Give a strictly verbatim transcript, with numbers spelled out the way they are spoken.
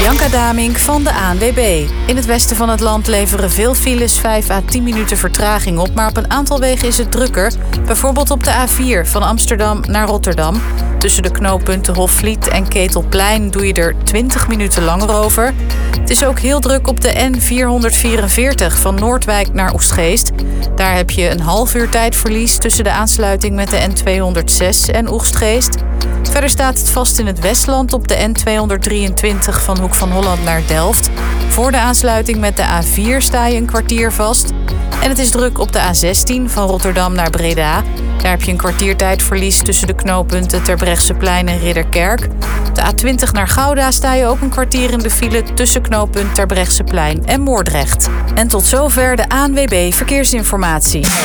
Bianca Damink van de A N W B. In het westen van het land leveren veel files vijf à tien minuten vertraging op, maar op een aantal wegen is het drukker. Bijvoorbeeld op de A vier van Amsterdam naar Rotterdam. Tussen de knooppunten Hofvliet en Ketelplein doe je er twintig minuten langer over. Het is ook heel druk op de N vierhonderdvierenveertig van Noordwijk naar Oegstgeest. Daar heb je een half uur tijdverlies tussen de aansluiting met de N tweehonderdzes en Oegstgeest. Verder staat het vast in het Westland op de N tweehonderddrieëntwintig van Hoek van Holland naar Delft. Voor de aansluiting met de A vier sta je een kwartier vast. En het is druk op de A zestien van Rotterdam naar Breda. Daar heb je een kwartier tijdverlies tussen de knooppunten Terbrechtseplein en Ridderkerk. Op de A twintig naar Gouda sta je ook een kwartier in de file tussen knooppunt Terbrechtseplein en Moordrecht. En tot zover de A N W B Verkeersinformatie.